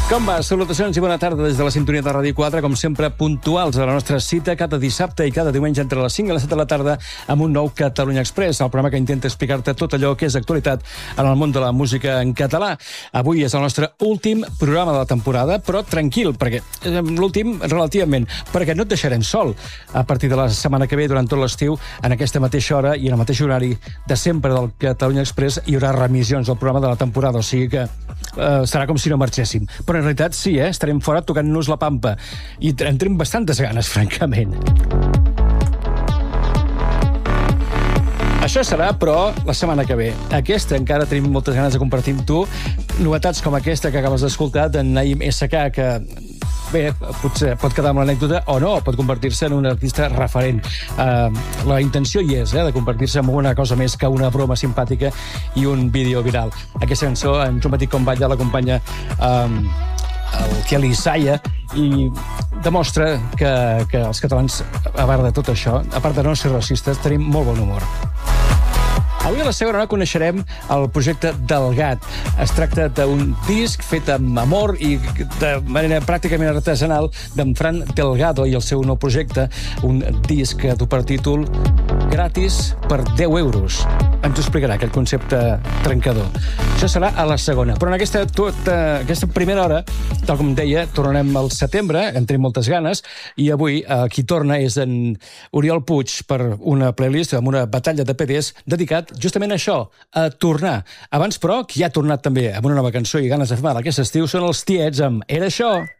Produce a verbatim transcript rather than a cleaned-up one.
Com va? Salutacions i bona tarda des de la sintonia de Ràdio quatre, com sempre puntuals a la nostra cita cada dissabte i cada diumenge entre les cinc i les set de la tarda amb un nou Catalunya Express, el programa que intenta explicar-te tot allò que és actualitat en el món de la música en català. Avui és el nostre últim programa de la temporada, però tranquil, perquè l'últim relativament, perquè no et deixarem sol. A partir de la setmana que ve, durant tot l'estiu, en aquesta mateixa hora i en el mateix horari de sempre del Catalunya Express, hi haurà remissions del programa de la temporada, o sigui que eh, serà com si no marxéssim. Però en realitat sí, eh? Estarem fora tocant-nos la pampa i en tenim bastantes ganes, francament. Això serà, però, la setmana que ve. Aquesta encara tenim moltes ganes de compartir amb tu novetats com aquesta que acabes d'escoltar d'en Naim S K, que bé, potser pot quedar amb l'anècdota o no, pot convertir-se en un artista referent. Uh, la intenció hi és, eh, de convertir-se en una cosa més que una broma simpàtica i un vídeo viral. Aquesta cançó, en un petit com balla, l'acompanya um, el Kelly Saya i demostra que, que els catalans, a part de tot això, a part de no ser racistes, tenim molt bon humor. Avui a la segona hora coneixerem el projecte Delgat. Es tracta d'un disc fet amb amor i de manera pràcticament artesanal d'en Fran Delgado i el seu nou projecte, un disc que du per títol Gratis per deu euros. Ens ho explicarà aquest concepte trencador. Això serà a la segona. Però en aquesta, tota, aquesta primera hora, tal com deia, tornarem al setembre, en tenim moltes ganes, i avui eh, qui torna és en Oriol Puig per una playlist amb una batalla de P Ds dedicat justament a això, a tornar. Abans, però, qui ha tornat també amb una nova cançó i ganes de fer mal aquest estiu són els Tiets amb Era això.